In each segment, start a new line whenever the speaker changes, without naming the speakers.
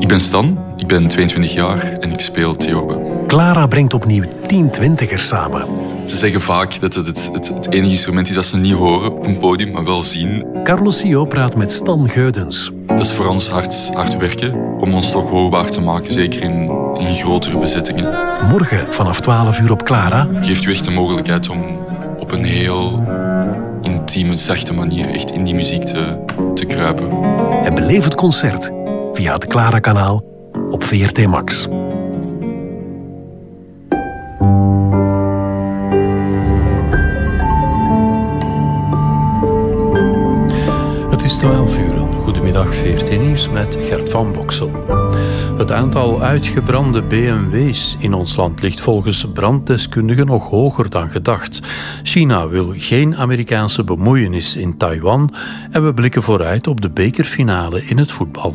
ben Stan, ik ben 22 jaar en ik speel theorbe.
Clara brengt opnieuw 10 twintigers samen.
Ze zeggen vaak dat het enige instrument is dat ze niet horen op een podium, maar wel zien.
Carlos Sio praat met Stan Geudens.
Dat is voor ons hard werken om ons toch hoorbaar te maken, zeker in grotere bezettingen.
Morgen vanaf 12 uur op Clara.
Geeft u echt de mogelijkheid om op een heel intieme, zachte manier echt in die muziek te kruipen.
En beleef het concert via het Clara-kanaal op VRT Max.
Het is 12 uur. Goedemiddag VRT Nieuws met Gert van Boksel. Het aantal uitgebrande BMW's in ons land ligt volgens branddeskundigen nog hoger dan gedacht. China wil geen Amerikaanse bemoeienis in Taiwan en we blikken vooruit op de bekerfinale in het voetbal.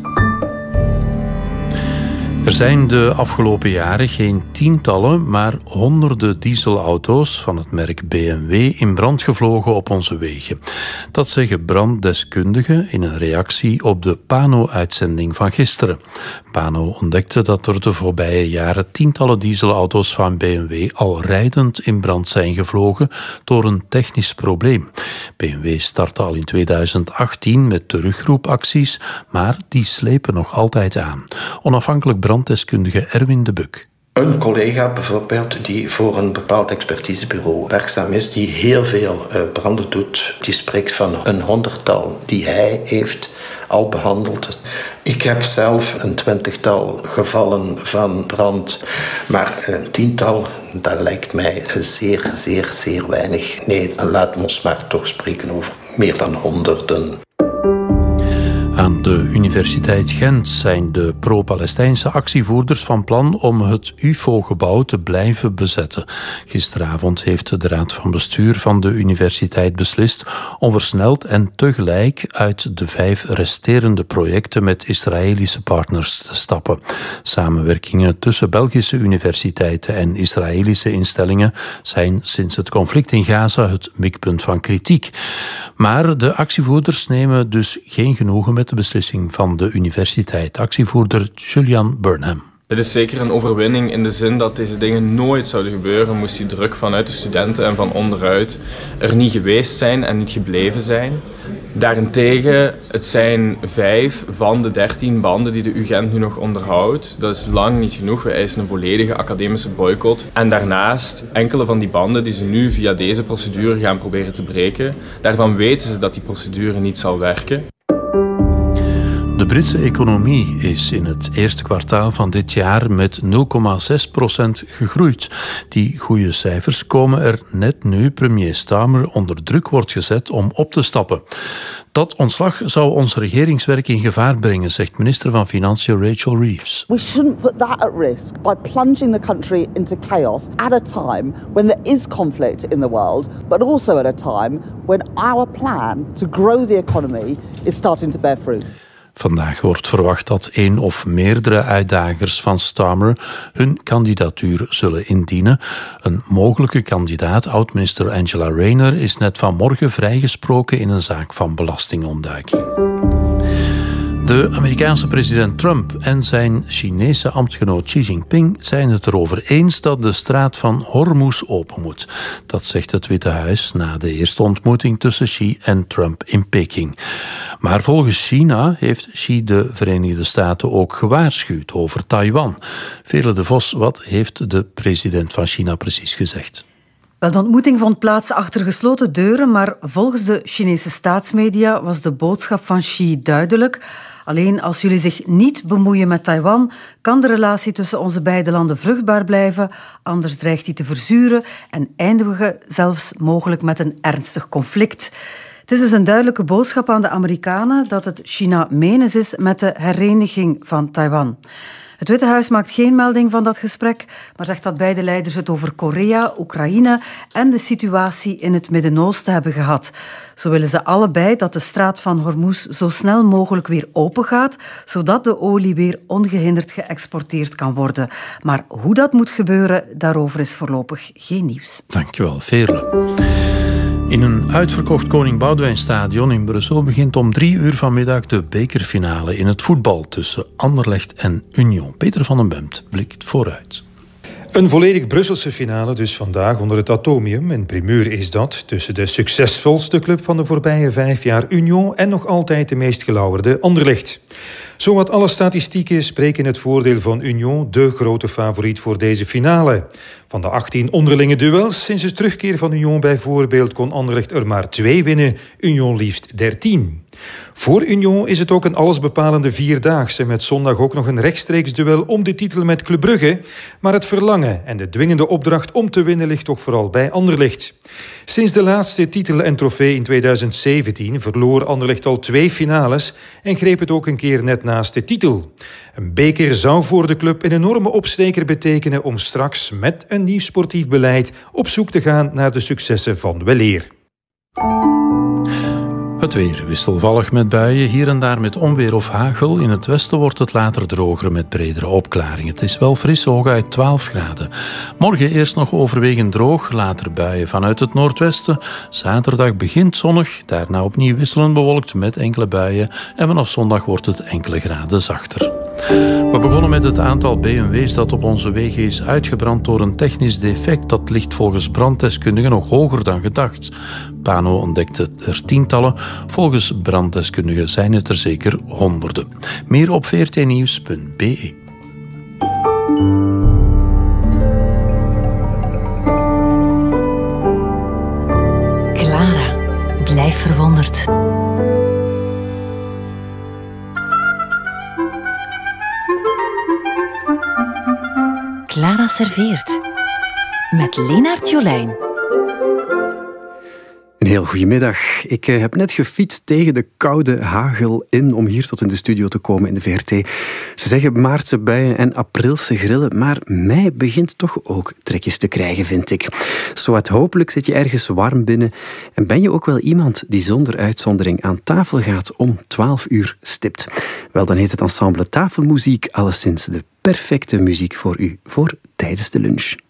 Er zijn de afgelopen jaren geen tientallen, maar honderden dieselauto's van het merk BMW in brand gevlogen op onze wegen. Dat zeggen branddeskundigen in een reactie op de Pano-uitzending van gisteren. Pano ontdekte dat er de voorbije jaren tientallen dieselauto's van BMW al rijdend in brand zijn gevlogen door een technisch probleem. BMW startte al in 2018 met terugroepacties, maar die slepen nog altijd aan. Onafhankelijk branddeskundige Erwin de Buk.
Een collega bijvoorbeeld die voor een bepaald expertisebureau werkzaam is, die heel veel branden doet, die spreekt van een 100-tal die hij heeft al behandeld. Ik heb zelf een 20-tal gevallen van brand, maar een 10-tal, dat lijkt mij zeer weinig. Nee, laat ons maar toch spreken over meer dan honderden.
Aan de Universiteit Gent zijn de pro-Palestijnse actievoerders van plan om het UFO-gebouw te blijven bezetten. Gisteravond heeft de Raad van Bestuur van de universiteit beslist om versneld en tegelijk uit de 5 resterende projecten met Israëlische partners te stappen. Samenwerkingen tussen Belgische universiteiten en Israëlische instellingen zijn sinds het conflict in Gaza het mikpunt van kritiek. Maar de actievoerders nemen dus geen genoegen met de beslissing van de universiteit. Actievoerder Julian Burnham.
Dit is zeker een overwinning in de zin dat deze dingen nooit zouden gebeuren moest die druk vanuit de studenten en van onderuit er niet geweest zijn en niet gebleven zijn. Daarentegen, het zijn 5 van de 13 banden die de UGent nu nog onderhoudt. Dat is lang niet genoeg. We eisen een volledige academische boycott. En daarnaast, enkele van die banden die ze nu via deze procedure gaan proberen te breken, daarvan weten ze dat die procedure niet zal werken.
De Britse economie is in het eerste kwartaal van dit jaar met 0,6% gegroeid. Die goede cijfers komen er net nu premier Starmer onder druk wordt gezet om op te stappen. Dat ontslag zou ons regeringswerk in gevaar brengen, zegt minister van Financiën Rachel Reeves.
We shouldn't put that at risk by plunging the country into chaos at a time when there is conflict in the world, but also at a time when our plan to grow the economy is starting to bear fruit.
Vandaag wordt verwacht dat 1 of meerdere uitdagers van Starmer hun kandidatuur zullen indienen. Een mogelijke kandidaat, oud-minister Angela Rayner, is net vanmorgen vrijgesproken in een zaak van belastingontduiking. De Amerikaanse president Trump en zijn Chinese ambtgenoot Xi Jinping zijn het erover eens dat de straat van Hormuz open moet. Dat zegt het Witte Huis na de eerste ontmoeting tussen Xi en Trump in Peking. Maar volgens China heeft Xi de Verenigde Staten ook gewaarschuwd over Taiwan. Veerle de Vos, wat heeft de president van China precies gezegd?
Wel, de ontmoeting vond plaats achter gesloten deuren, maar volgens de Chinese staatsmedia was de boodschap van Xi duidelijk. Alleen als jullie zich niet bemoeien met Taiwan, kan de relatie tussen onze beide landen vruchtbaar blijven, anders dreigt die te verzuren en eindigen we zelfs mogelijk met een ernstig conflict. Het is dus een duidelijke boodschap aan de Amerikanen dat het China menens is met de hereniging van Taiwan. Het Witte Huis maakt geen melding van dat gesprek, maar zegt dat beide leiders het over Korea, Oekraïne en de situatie in het Midden-Oosten hebben gehad. Zo willen ze allebei dat de straat van Hormuz zo snel mogelijk weer open gaat, zodat de olie weer ongehinderd geëxporteerd kan worden. Maar hoe dat moet gebeuren, daarover is voorlopig geen nieuws.
Dankjewel, Veerle. In een uitverkocht Koning Boudewijnstadion in Brussel begint om 3 uur vanmiddag de bekerfinale in het voetbal tussen Anderlecht en Union. Peter van den Bemt blikt vooruit.
Een volledig Brusselse finale dus vandaag onder het Atomium. En primeur is dat tussen de succesvolste club van de voorbije 5 jaar Union en nog altijd de meest gelauwerde Anderlecht. Zowat alle statistieken spreken in het voordeel van Union, de grote favoriet voor deze finale. Van de 18 onderlinge duels sinds de terugkeer van Union bijvoorbeeld kon Anderlecht er maar 2 winnen, Union liefst 13. Voor Union is het ook een allesbepalende vierdaagse met zondag ook nog een rechtstreeks duel om de titel met Club Brugge. Maar het verlangen en de dwingende opdracht om te winnen ligt toch vooral bij Anderlecht. Sinds de laatste titel en trofee in 2017 verloor Anderlecht al 2 finales en greep het ook een keer net naast de titel. Een beker zou voor de club een enorme opsteker betekenen om straks met een nieuw sportief beleid op zoek te gaan naar de successen van weleer.
Het weer wisselvallig met buien, hier en daar met onweer of hagel. In het westen wordt het later droger met bredere opklaringen. Het is wel fris, hooguit 12 graden. Morgen eerst nog overwegend droog, later buien vanuit het noordwesten. Zaterdag begint zonnig, daarna opnieuw wisselend bewolkt met enkele buien. En vanaf zondag wordt het enkele graden zachter. We begonnen met het aantal BMW's dat op onze wegen is uitgebrand door een technisch defect. Dat ligt volgens branddeskundigen nog hoger dan gedacht. Pano ontdekte er tientallen. Volgens branddeskundigen zijn het er zeker honderden. Meer op vrtnieuws.be.
Clara, blijf verwonderd. Clara serveert. Met Lenaert Jolijn.
Een heel goedemiddag. Ik heb net gefietst tegen de koude hagel in om hier tot in de studio te komen in de VRT. Ze zeggen maartse buien en aprilse grillen, maar mei begint toch ook trekjes te krijgen, vind ik. Zowat hopelijk zit je ergens warm binnen en ben je ook wel iemand die zonder uitzondering aan tafel gaat om 12 uur stipt. Wel, dan heeft het ensemble Tafelmuziek alleszins de perfecte muziek voor u voor tijdens de lunch.